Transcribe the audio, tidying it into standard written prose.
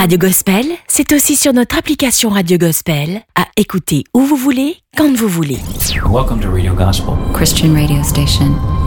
Radio Gospel, c'est aussi sur notre application Radio Gospel, à écouter où vous voulez, quand vous voulez. Welcome to Radio Gospel, Christian radio station